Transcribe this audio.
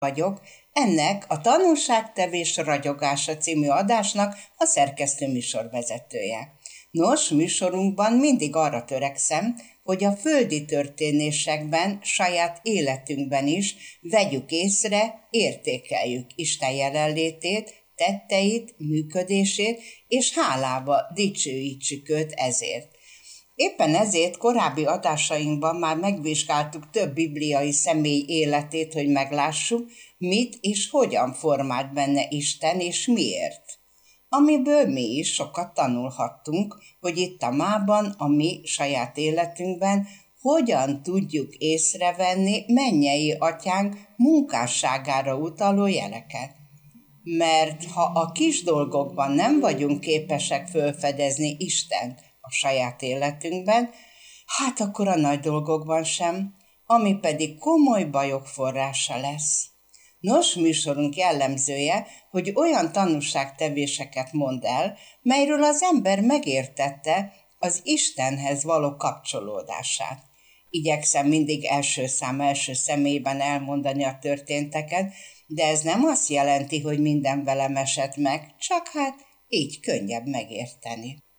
vagyok, ennek a Tanulságtevés ragyogása című adásnak a szerkesztő műsorvezetője. Nos, műsorunkban mindig arra törekszem, hogy a földi történésekben, saját életünkben is vegyük észre, értékeljük Isten jelenlétét, tetteit, működését, és hálába dicsőítsük őt ezért. Éppen ezért korábbi adásainkban már megvizsgáltuk több bibliai személy életét, hogy meglássuk, mit és hogyan formált benne Isten, és miért. Amiből mi is sokat tanulhattunk, hogy itt a mában, a mi saját életünkben hogyan tudjuk észrevenni mennyei atyánk munkásságára utaló jeleket. Mert ha a kis dolgokban nem vagyunk képesek felfedezni Istent a saját életünkben, hát akkor a nagy dolgokban sem, ami pedig komoly bajok forrása lesz. Nos, műsorunk jellemzője, hogy olyan tanúságtevéseket mond el, melyről az ember megértette az Istenhez való kapcsolódását. Igyekszem mindig első személyben elmondani a történteket, de ez nem azt jelenti, hogy minden velem esett meg, csak hát így könnyebb megérteni.